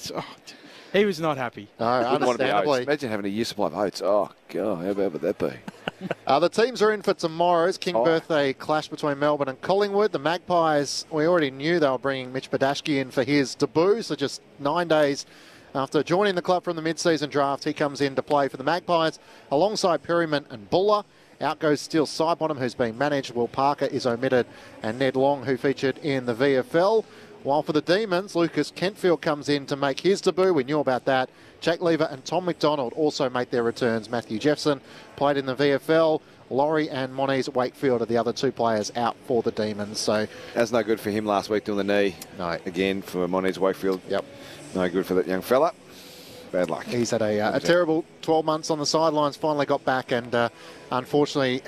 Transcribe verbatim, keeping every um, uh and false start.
oats. Oh, he was not happy. No, Wouldn't want to be understandably. oats. Imagine having a year's supply of oats. Oh, God, how bad would that be? Uh, the teams are in for tomorrow's King Oh. Birthday clash between Melbourne and Collingwood. The Magpies, we already knew they were bringing Mitch Badashki in for his debut, so just nine days after joining the club from the mid-season draft, he comes in to play for the Magpies alongside Perryman and Buller. Out goes Steele Sidebottom, who's being managed. Will Parker is omitted, and Ned Long, who featured in the V F L. While for the Demons, Lucas Kentfield comes in to make his debut. We knew about that. Jake Lever and Tom McDonald also make their returns. Matthew Jeffson played in the V F L. Laurie and Moniz Wakefield are the other two players out for the Demons. So That's no good for him last week doing the knee. No. Again, for Moniz Wakefield. Yep. No good for that young fella. Bad luck. He's had a, uh, a terrible twelve months on the sidelines, finally got back, and uh, unfortunately